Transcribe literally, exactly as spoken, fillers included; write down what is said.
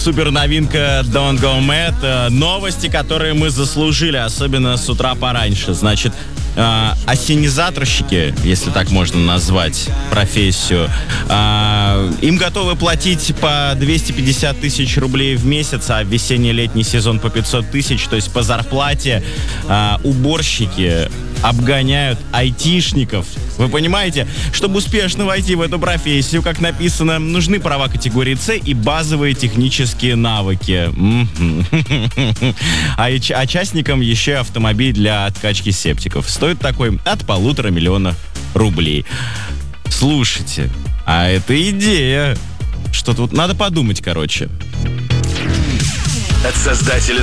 Супер новинка Don't Go Mad. Новости, которые мы заслужили, особенно с утра пораньше. Значит, э, ассенизаторщики, если так можно назвать профессию, э, им готовы платить по двести пятьдесят тысяч рублей в месяц, а весенне-летний сезон по пятьсот тысяч, то есть по зарплате э, уборщики обгоняют айтишников. Вы понимаете, чтобы успешно войти в эту профессию, как написано, нужны права категории С и базовые технические навыки. А, а частникам еще автомобиль для откачки септиков. Стоит такой от полутора миллиона рублей. Слушайте, а это идея. Что тут надо подумать, короче. От создателя